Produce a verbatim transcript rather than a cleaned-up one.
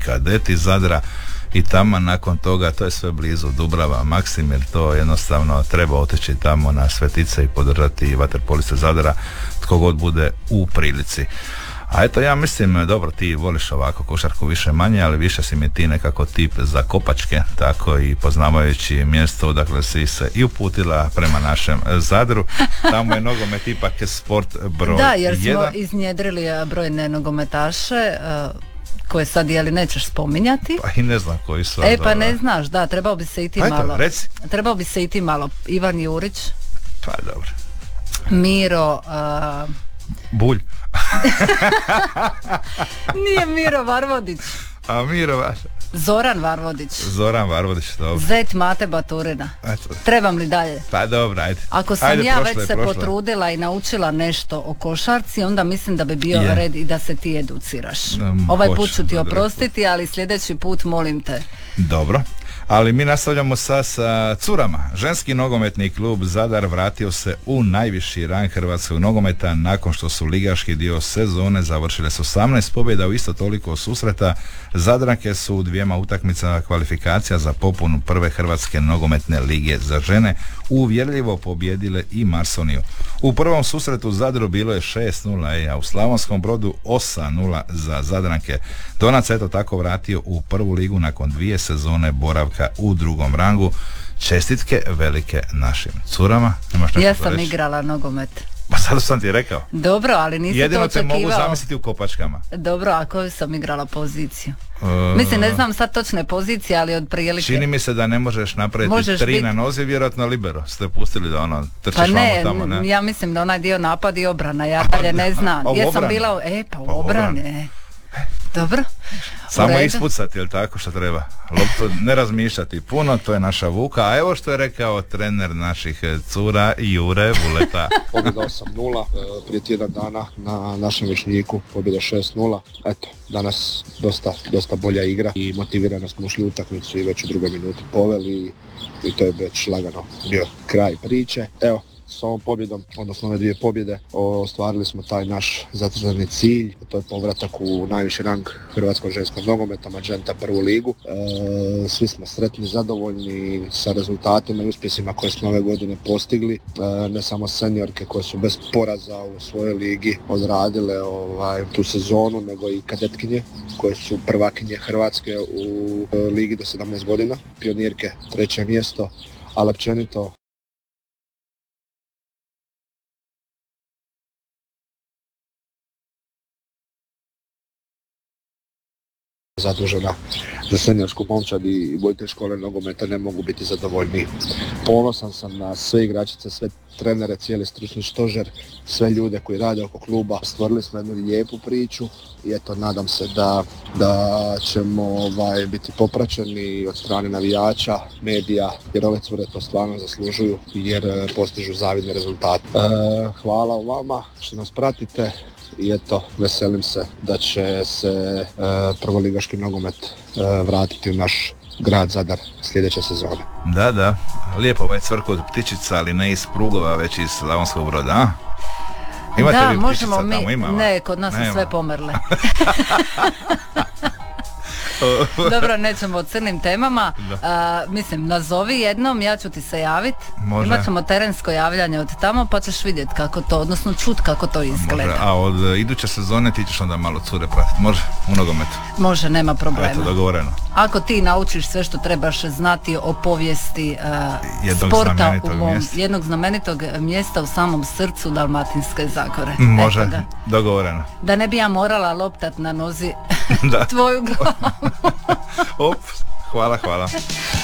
kadeti Zadra i tamo nakon toga, to je sve blizu Dubrava, Maksimir, to jednostavno treba otići tamo na Svetice i podržati vaterpoliste Zadra, tko god bude u prilici. A eto, ja mislim, dobro, ti voliš ovako košarku više manje, ali više si mi ti nekako tip za kopačke, tako i poznavajući mjesto odakle si se i uputila prema našem Zadru. Tamo je nogomet ipak sport broj Da, jer smo jedan. iznjedrili brojne nogometaše, uh, koje sad jeli nećeš spominjati. Pa i ne znam koji su. E pa ne znaš, da, trebao bi se i ti Ajde, malo. reci. Trebao bi se i ti malo. Ivan Jurić. Pa dobro. Miro... Uh, Bulj. Nije Miro Varvodić. A Miro vaš? Zoran Varvodić. Zoran Varvodić, dobro. Zet Mate Baturina. Eto. Trebam li dalje? Pa dobro, ajde. Ako sam ajde, ja prošlo već je, se prošlo. potrudila i naučila nešto o košarci, onda mislim da bi bio Je. red i da se ti educiraš. Um, Ovaj hoću, put ću ti dobro. oprostiti, ali sljedeći put molim te. Dobro. Ali mi nastavljamo sa, sa curama. Ženski nogometni klub Zadar vratio se u najviši rang hrvatskog nogometa nakon što su ligaški dio sezone završile s osamnaest pobjeda u isto toliko susreta. Zadranke su u dvijema utakmicama kvalifikacija za popunu prve hrvatske nogometne lige za žene uvjerljivo pobjedile i Marsoniju. U prvom susretu u Zadru bilo je šest nula, a u Slavonskom Brodu osam nula za Zadranke. Donac eto tako vratio u prvu ligu nakon dvije sezone boravka u drugom rangu. Čestitke velike našim curama. Nemaš nešto Ja za sam reći? igrala nogomet. Pa sad sam ti rekao. Dobro, ali nisi to Jedino te očekivao. mogu zamisliti u kopačkama. Dobro, a koju sam igrala poziciju? Uh, Mislim, ne znam sad točne pozicije, ali od prilike. Čini mi se da ne možeš napraviti Možeš tri bit- na nozi, vjerojatno libero. Ste pustili da ono, trčiš Pa ne, vamo tamo, ne? ja mislim da onaj dio napad i obrana, ja dalje ne znam. A u Gdje sam obrani? bila, u- e pa u Pa u obrani. obrani, e. Dobro. U Samo redu. ispucati, jel tako što treba? Loptu ne razmišljati puno, to je naša Vuka. A evo što je rekao trener naših cura, Jure Vuleta. Pobjeda osam nula, e, prije tjedan dana na našem Višnjiku pobjeda šest nula. Eto, danas dosta, dosta bolja igra i motivirano smo ušli u utakmicu i već u drugoj minuti poveli i to je već lagano bio kraj priče. Evo, s ovom pobjedom, odnosno ove dvije pobjede, ostvarili smo taj naš zacrtani cilj, to je povratak u najviši rang hrvatskog ženskog nogometa, Magenta prvu ligu. E, svi smo sretni, zadovoljni sa rezultatima i uspjesima koje smo ove godine postigli. E, ne samo seniorke koje su bez poraza u svojoj ligi odradile ovaj, tu sezonu, nego i kadetkinje koje su prvakinje Hrvatske u e, ligi do sedamnaest godina, pionirke treće mjesto, ali općenito zadužena za seniorsku momčad i voditelj škole nogometa ne mogu biti zadovoljniji. Ponosan sam na sve igračice, sve trenere, cijeli stručni stožer, sve ljude koji rade oko kluba. Stvorili smo jednu lijepu priču i eto, nadam se da, da ćemo ovaj, biti popraćeni od strane navijača, medija, jer ove cure to stvarno zaslužuju jer e, postižu zavidne rezultate. E, hvala vama što nas pratite. I eto, veselim se da će se e, prvoligaški nogomet e, vratiti u naš grad Zadar sljedeće sezone. Da, da, lijepo ovaj cvrko od ptičica, ali ne iz Prugova, već iz Slavonskog Broda, a? Imate Da, vi ptičica možemo mi, tamo, ima? ne, kod nas su Nema. sve pomrle. Dobro, nećemo o crnim temama. A, mislim, nazovi jednom, ja ću ti se javit. Može. Imat ćemo terensko javljanje od tamo, pa ćeš vidjeti kako to, odnosno čut kako to izgleda. Može, a od e, iduće sezone ti ćeš onda malo cure pratiti, može? U nogometu. Može, nema Eto, problema. dogovoreno. Ako ti naučiš sve što trebaš znati o povijesti uh, Jednog sporta znamenitog u mom, mjesta. jednog znamenitog mjesta u samom srcu Dalmatinske Zagore. Može, Eto ga. dogovoreno. Da ne bi ja morala loptat na nozi Da. tvoju glavu. Op, hvala, hvala.